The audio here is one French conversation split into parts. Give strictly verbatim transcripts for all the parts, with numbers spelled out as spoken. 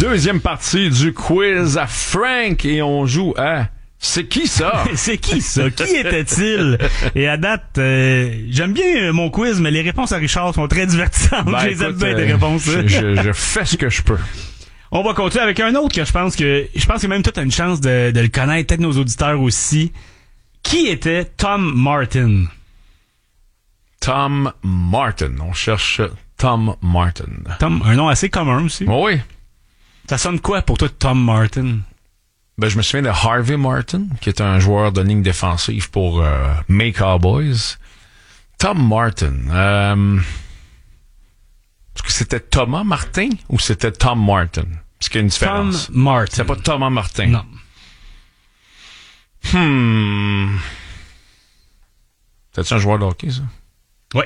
Deuxième partie du quiz à Frank et on joue à... C'est qui ça? C'est qui ça? Qui était-il? Et à date, euh, j'aime bien mon quiz, mais les réponses à Richard sont très divertissantes. Ben, je les aime écoute, bien, euh, des réponses. Je, je, je fais ce que je peux. On va continuer avec un autre que je pense que je pense que même toi t'as une chance de, de le connaître, peut-être nos auditeurs aussi. Qui était Tom Martin? Tom Martin. On cherche Tom Martin. Tom, un nom assez commun aussi. Oh oui. Ça sonne quoi pour toi, Tom Martin? Ben, je me souviens de Harvey Martin, qui est un joueur de ligne défensive pour euh, mes Cowboys. Tom Martin. Euh, est-ce que c'était Thomas Martin ou c'était Tom Martin? Parce qu'il y a une différence. Tom Martin. C'est pas Thomas Martin. Non. Hmm. C'est-tu un joueur de hockey, ça? Oui.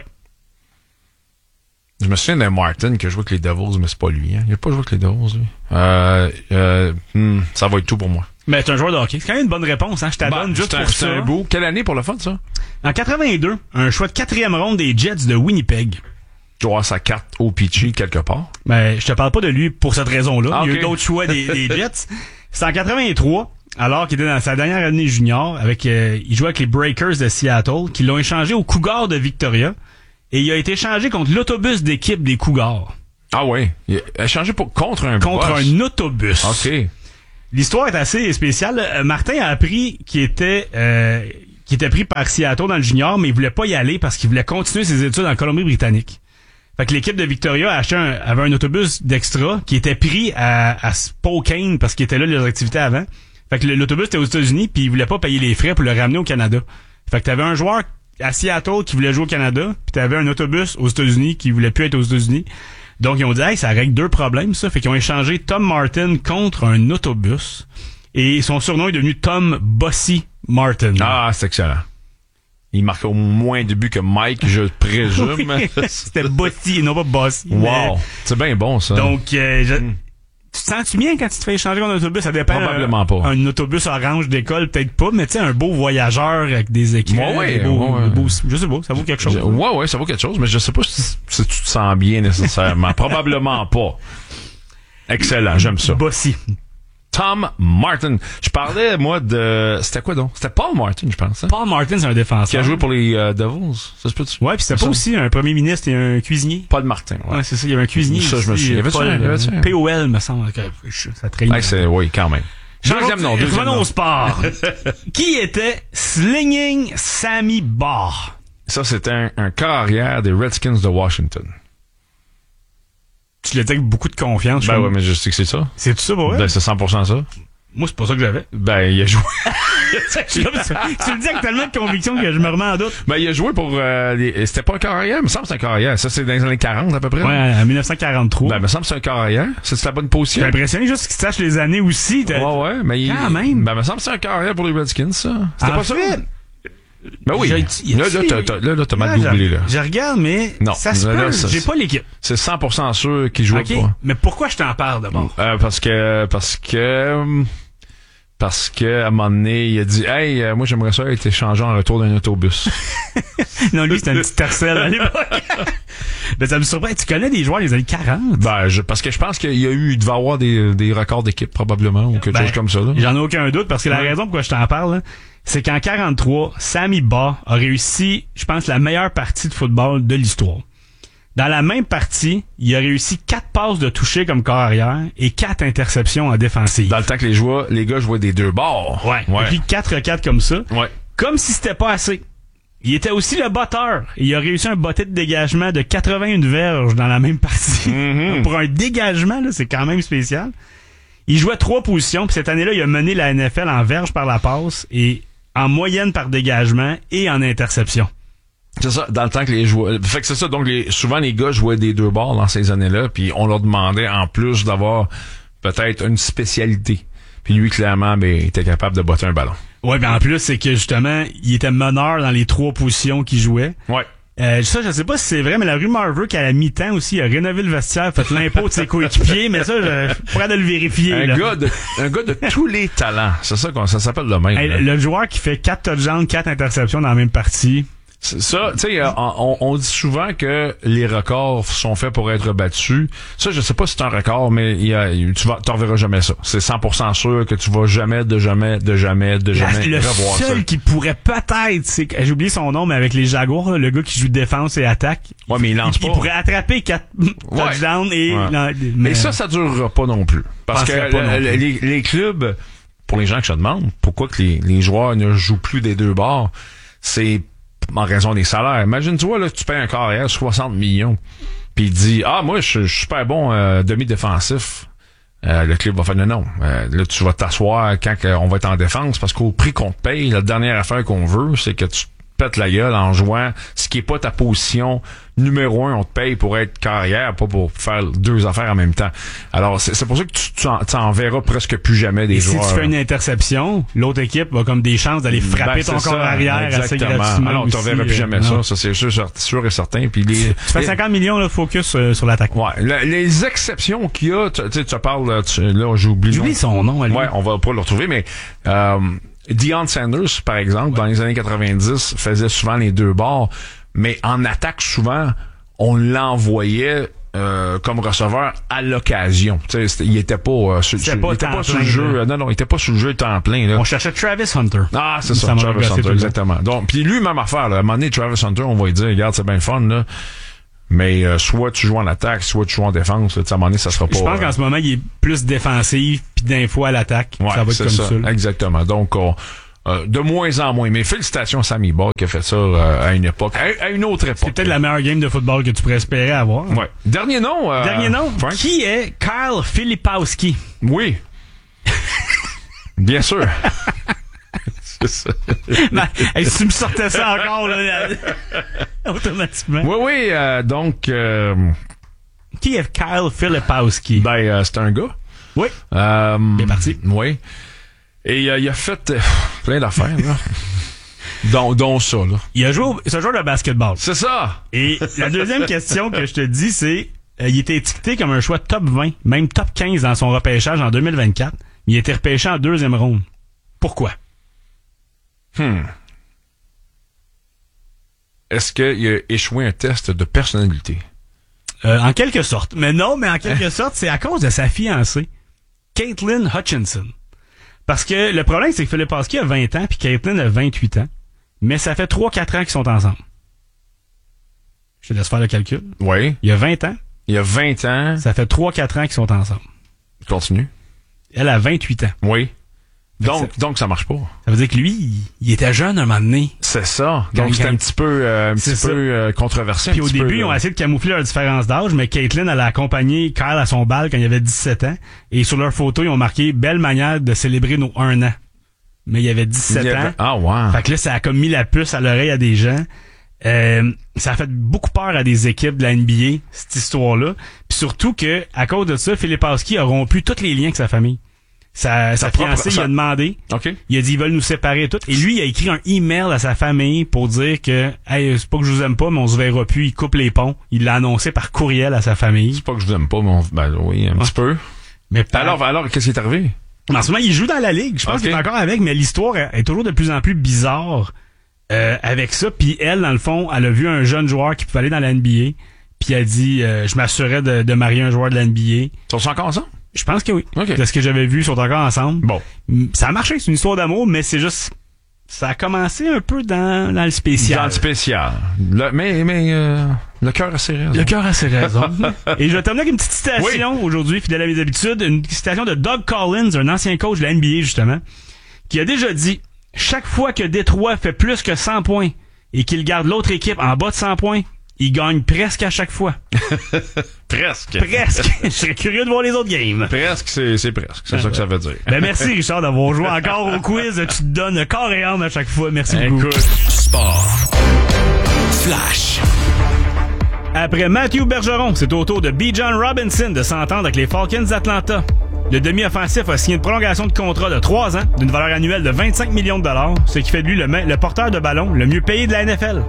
Je me souviens d'un Martin qui a joué avec les Devils, mais c'est pas lui. Hein? Il a pas joué avec les Devils, lui. Euh, euh, hmm, ça va être tout pour moi. Mais c'est un joueur de hockey. C'est quand même une bonne réponse, hein. Je t'adonne Ben, juste c'est un, pour c'est ça. un beau. Quelle année pour le fun, ça? En quatre-vingt-deux, un choix de quatrième ronde des Jets de Winnipeg. Tu dois avoir sa carte au pitchy quelque part. Mais je te parle pas de lui pour cette raison-là. Ah, Il y a okay. eu d'autres choix des, des Jets. C'est en quatre-vingt-trois, alors qu'il était dans sa dernière année junior, avec euh, il jouait avec les Breakers de Seattle, qui l'ont échangé aux Cougars de Victoria. Et il a été échangé contre l'autobus d'équipe des Cougars. Ah oui. Il a échangé pour, contre un Contre boss. un autobus. OK. L'histoire est assez spéciale. Euh, Martin a appris qu'il était euh, qu'il était pris par Seattle dans le junior, mais il voulait pas y aller parce qu'il voulait continuer ses études en Colombie-Britannique. Fait que l'équipe de Victoria a acheté un, avait un autobus d'extra qui était pris à, à Spokane parce qu'il était là les activités avant. Fait que l'autobus était aux États-Unis puis il voulait pas payer les frais pour le ramener au Canada. Fait que t'avais un joueur à Seattle qui voulait jouer au Canada, puis t'avais un autobus aux États-Unis qui voulait plus être aux États-Unis. Donc ils ont dit hey, ça règle deux problèmes ça, fait qu'ils ont échangé Tom Martin contre un autobus et son surnom est devenu Tom Bossy Martin. Ah, c'est excellent. Il marque au moins de buts que Mike, je présume. Oui, c'était Bossy, non pas Bossy. Wow, mais... c'est bien bon ça. Donc euh, je... Mm. Tu te sens-tu bien quand tu te fais échanger contre un autobus? Ça dépend. Probablement un, pas. Un autobus orange d'école, peut-être pas, mais tu sais, un beau voyageur avec des écrans. Ouais, ouais, des beaux, ouais. des beaux, je sais pas, ça vaut quelque chose. Je, ouais, ouais, ça vaut quelque chose, mais je sais pas si, si tu te sens bien nécessairement. Probablement pas. Excellent, j'aime ça. Bossy. Tom Martin. Je parlais, moi, de... C'était quoi donc? C'était Paul Martin, je pense. Hein? Paul Martin, c'est un défenseur. Qui a joué pour les euh, Devils. Ça se peut-tu? Ouais, puis c'était pas ça? Aussi un premier ministre et un cuisinier. Paul Martin, ouais. Ouais, c'est ça, il y avait un cuisinier. Ça, je me aussi, souviens. Y avait-tu Paul, un- y avait-tu un- P O L, me semble. Que, ça traîne. Ouais, c'est, oui, quand même. Deuxième nom, deuxième Revenons nom. au sport. Qui était Slinging Sammy Barr? Ça, c'était un, un corps arrière des Redskins de Washington. Tu l'as dit avec beaucoup de confiance. Ben je ouais, crois. mais je sais que c'est ça. C'est tout ça pour vrai? Ben, c'est cent pour cent ça. Moi, c'est pas ça que j'avais. Ben, il a joué. tu le dis avec tellement de conviction que je me remets en doute. Ben, il a joué pour, euh, les... c'était pas un corps arrière, il me semble que c'est un corps arrière. Ça, c'est dans les années quarante, à peu près. Ouais, en dix-neuf cent quarante-trois. Ben, il me semble que c'est un corps arrière. C'est la bonne position. T'es impressionné juste qu'il sache les années aussi. Ouais, ouais, mais il... Quand même. Ben, il me semble que c'est un corps arrière pour les Redskins, ça. C'était En pas ça? fait, Ben oui. Je- Là, là, t'as, t'as, là, là, t'as mal là, doublé, je, là. je regarde, mais Non. ça se Là, peut. là, ça, J'ai c'est- pas l'équipe. C'est cent pour cent sûr qu'il jouait OK, pas. mais pourquoi je t'en parle d'abord? Euh, parce que, parce que, parce que, à un moment donné, il a dit, hey, euh, moi, j'aimerais ça être échangé en retour d'un autobus. Non, lui, c'était un petit tercel à l'époque. Ben, ça me surprend. Tu connais des joueurs des années quarante? Ben, je, parce que je pense qu'il y a eu, il devait avoir des, des records d'équipe, probablement, ou quelque Ben, chose comme ça, là. J'en ai aucun doute, parce que la Ouais. raison pourquoi je t'en parle, là, c'est qu'en quarante-trois, Sammy Barr a réussi, je pense, la meilleure partie de football de l'histoire. Dans la même partie, il a réussi quatre passes de toucher comme corps arrière et quatre interceptions en défensive. Dans le temps que les joueurs, les gars jouaient des deux bords. Ouais. Ouais. Et puis quatre quatre comme ça. Ouais. Comme si c'était pas assez. Il était aussi le botteur. Il a réussi un botté de dégagement de quatre-vingt-un verges dans la même partie. Mm-hmm. Pour un dégagement, là, c'est quand même spécial. Il jouait trois positions, puis cette année-là, il a mené la N F L en verges par la passe et en moyenne par dégagement et en interception. C'est ça, dans le temps que les joueurs... Fait que c'est ça, donc les, souvent les gars jouaient des deux bords dans ces années-là, puis on leur demandait en plus d'avoir peut-être une spécialité. Puis lui, clairement, ben, il était capable de botter un ballon. Ouais, ben en plus, c'est que justement, il était meneur dans les trois positions qu'il jouait. Ouais. Euh, ça, je sais pas si c'est vrai, mais la rumeur veut qu'à la mi-temps aussi, il a rénové le vestiaire, fait l'impôt de ses coéquipiers, mais ça, je, je pourrais de le vérifier. Un là. gars de, un gars de tous les talents. C'est ça qu'on, ça s'appelle le même. Hey, là. le joueur qui fait quatre touchdowns, quatre interceptions dans la même partie, Ça, tu sais, on, on dit souvent que les records sont faits pour être battus. Ça, je sais pas si c'est un record, mais il y a, tu vas, t'en verras jamais ça. C'est cent pour cent sûr que tu vas jamais, de jamais, de jamais, de jamais La, revoir ça. Le seul qui pourrait peut-être, c'est que, j'ai oublié son nom, mais avec les Jaguars, là, le gars qui joue défense et attaque. Ouais, mais il lance il, pas. Il pourrait attraper quatre touchdowns ouais. et... Ouais. Non, mais... mais ça, ça durera pas non plus. Parce que pas non le, plus. Les, les clubs, pour les gens qui se demandent pourquoi que les, les joueurs ne jouent plus des deux bords, c'est en raison des salaires. Imagine-toi, là, tu payes un carrière soixante millions, puis il dit, ah, moi, je suis super bon euh, demi-défensif. Euh, le club va faire, non, non. Euh, là, tu vas t'asseoir quand euh, on va être en défense, parce qu'au prix qu'on te paye, la dernière affaire qu'on veut, c'est que tu pètes la gueule en jouant ce qui est pas ta position numéro un. On te paye pour être carrière, pas pour faire deux affaires en même temps. Alors, c'est, c'est pour ça que tu, tu, en, tu en verras presque plus jamais des et joueurs. Si tu fais une interception, l'autre équipe va comme des chances d'aller frapper ben, ton corps arrière assez gratuitement. Alors, tu en verras plus jamais euh, ça. Ça, c'est sûr, sûr et certain. Puis les, tu fais cinquante millions, là, focus euh, sur l'attaque. Ouais. Le, les exceptions qu'il y a, tu sais, tu parles, tu, là, j'oublie. J'oublie son nom, à lui. Ouais, on va pas le retrouver, mais, euh, Deion Sanders, par exemple, ouais. dans les années quatre-vingt-dix, faisait souvent les deux bords, mais en attaque, souvent, on l'envoyait euh, comme receveur à l'occasion. Tu sais, il était pas, euh, sur, sur, pas, il était pas sur le jeu. Euh, non, non, il était pas sur le jeu temps plein. Là. On cherchait Travis Hunter. Ah, c'est ça, ça Travis Hunter, exactement. Donc, puis lui, même affaire. Là, à un moment donné, Travis Hunter, on va lui dire, regarde, c'est bien le fun, là. Mais euh, soit tu joues en attaque, soit tu joues en défense. Là, à un moment donné, ça sera pas... Je pense euh... qu'en ce moment, il est plus défensif, puis d'un fois à l'attaque. Ouais, ça va être comme ça. ça exactement. Donc, on, euh, de moins en moins. Mais félicitations à Sammy Baugh qui a fait ça euh, à une époque, à, à une autre époque. C'est peut-être la meilleure game de football que tu pourrais espérer avoir. Ouais. Dernier nom. Euh, Dernier nom. Frank? Qui est Kyle Filipowski? Oui. Bien sûr. Ben, hey, si tu me sortais ça encore, là, automatiquement. Oui, oui, euh, donc... Euh, qui est Kyle Filipowski? Ben, euh, c'est un gars. Oui. Euh, Bien parti. Oui. Et euh, il a fait euh, plein d'affaires, là. dont, dont ça, là. Il a joué au, c'est un joueur de basketball. C'est ça! Et la deuxième question que je te dis, c'est... Euh, il était étiqueté comme un choix top vingt, même top quinze dans son repêchage en deux mille vingt-quatre. Il a été repêché en deuxième ronde. Pourquoi? Hmm. Est-ce qu'il a échoué un test de personnalité? Euh, en quelque sorte. Mais non, mais en quelque sorte, c'est à cause de sa fiancée, Caitlin Hutchinson. Parce que le problème, c'est que Filipowski a vingt ans, puis Caitlin a vingt-huit ans. Mais ça fait trois quatre ans qu'ils sont ensemble. Je te laisse faire le calcul. Oui. Il y a vingt ans. Il y a vingt ans. Ça fait trois quatre ans qu'ils sont ensemble. Continue. Elle a vingt-huit ans. Oui. Donc, ça, donc ça marche pas. Ça veut dire que lui, il, il était jeune un moment donné. C'est ça. Donc quand, c'était quand, un petit peu, euh, un petit peu euh, controversé. Puis au début, peu, ils ont euh... essayé de camoufler leur différence d'âge, mais Caitlin, elle a accompagné Kyle à son bal quand il avait dix-sept ans. Et sur leur photo, ils ont marqué « Belle manière de célébrer nos un an ». Mais il y avait dix-sept avait... ans. Ah, wow. Fait que là, ça a comme mis la puce à l'oreille à des gens. Euh, ça a fait beaucoup peur à des équipes de la N B A, cette histoire-là. Puis surtout que, à cause de ça, Filipowski a rompu tous les liens avec sa famille. Sa, sa fiancée, il a demandé. Okay. Il a dit, ils veulent nous séparer et tout. Et lui, il a écrit un email à sa famille pour dire que, hey, c'est pas que je vous aime pas, mais on se verra plus. Il coupe les ponts. Il l'a annoncé par courriel à sa famille. C'est pas que je vous aime pas, mais on, ben oui, un ah. petit peu. Mais par... alors, alors, qu'est-ce qui est arrivé? En ce moment, il joue dans la ligue. Je pense okay. qu'il est encore avec, mais l'histoire est toujours de plus en plus bizarre, euh, avec ça. Puis elle, dans le fond, elle a vu un jeune joueur qui pouvait aller dans la N B A. Puis elle a dit, euh, je m'assurais de, de marier un joueur de la N B A. Ils sont encore ensemble? Je pense que oui. Okay. De ce que j'avais vu, ils sont encore ensemble. Bon. Ça a marché, c'est une histoire d'amour, mais c'est juste... Ça a commencé un peu dans, dans le spécial. Dans le spécial. Le, mais mais euh, le cœur a ses raisons. Le cœur a ses raisons. Et je vais terminer avec une petite citation oui. aujourd'hui, fidèle à mes habitudes. Une citation de Doug Collins, un ancien coach de la N B A, justement, qui a déjà dit « Chaque fois que Détroit fait plus que cent points et qu'il garde l'autre équipe en bas de cent points, il gagne presque à chaque fois. » Presque. Presque. Je serais curieux de voir les autres games. Presque, c'est, c'est presque. C'est ben ça ouais. que ça veut dire. Ben merci, Richard, d'avoir joué encore au quiz. Tu te donnes corps et âme à chaque fois. Merci beaucoup. Écoute. Sport. Flash. Après Matthew Bergeron, c'est au tour de B. John Robinson de s'entendre avec les Falcons d'Atlanta. Le demi-offensif a signé une prolongation de contrat de trois ans d'une valeur annuelle de vingt-cinq millions de dollars, ce qui fait de lui le, le porteur de ballon le mieux payé de la N F L.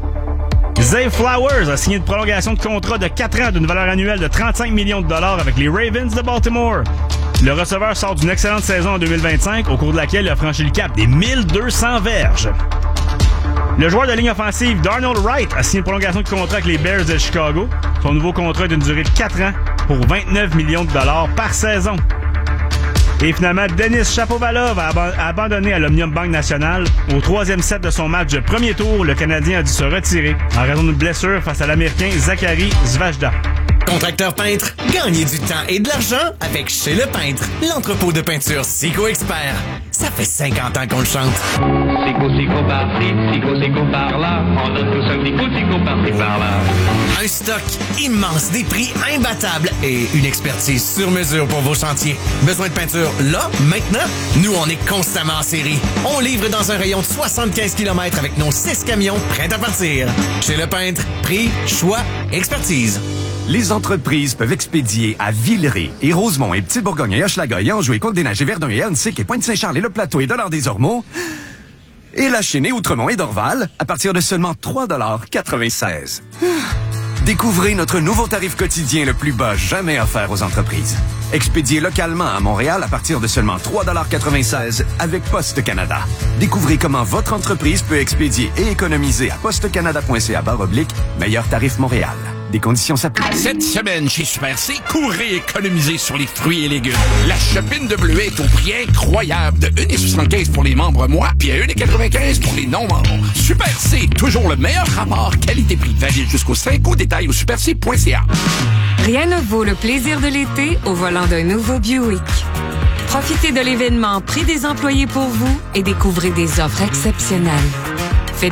Zay Flowers a signé une prolongation de contrat de quatre ans d'une valeur annuelle de trente-cinq millions de dollars avec les Ravens de Baltimore. Le receveur sort d'une excellente saison en deux mille vingt-cinq, au cours de laquelle il a franchi le cap des mille deux cents verges. Le joueur de ligne offensive Darnell Wright a signé une prolongation de contrat avec les Bears de Chicago. Son nouveau contrat est d'une durée de quatre ans pour vingt-neuf millions de dollars par saison. Et finalement, Denis Shapovalov a, ab- a abandonné à l'Omnium Bank National. Au troisième set de son match de premier tour, le Canadien a dû se retirer en raison d'une blessure face à l'Américain Zachary Zvajda. Contracteur peintre, gagnez du temps et de l'argent avec Chez Le Peintre, l'entrepôt de peinture Sico Expert. Ça fait cinquante ans qu'on le chante. Sico, sico, par-ci, sico, sico, par-là. On donne tous un petit coup, sico, par-ci, par-là. Un stock immense, des prix imbattables et une expertise sur mesure pour vos chantiers. Besoin de peinture là, maintenant? Nous, on est constamment en série. On livre dans un rayon de soixante-quinze kilomètres avec nos six camions prêts à partir. Chez Le Peintre, prix, choix, expertise. Les entreprises peuvent expédier à Villeray et Rosemont et Petit-Bourgogne et Hochelaga et Anjou et Côte-des-Neiges et Verdun et Annecy et Pointe-Saint-Charles et Le Plateau et Dollard-des-Ormeaux et La Chênaie, Outremont et Dorval à partir de seulement trois dollars quatre-vingt-seize. Découvrez notre nouveau tarif quotidien le plus bas jamais offert aux entreprises. Expédié localement à Montréal à partir de seulement trois dollars quatre-vingt-seize avec Poste Canada. Découvrez comment votre entreprise peut expédier et économiser à postecanada.ca barre oblique meilleur tarif Montréal. Des conditions s'appliquent. Cette semaine, chez Super C, courez économiser sur les fruits et légumes. La chopine de bleuet est au prix incroyable de un dollar soixante-quinze pour les membres mois, puis à un dollar quatre-vingt-quinze pour les non-membres. Super C, toujours le meilleur rapport qualité-prix. Valide jusqu'au cinq au détail au super c point c a. Rien ne vaut le plaisir de l'été au volant d'un nouveau Buick. Profitez de l'événement Prix des employés pour vous et découvrez des offres exceptionnelles.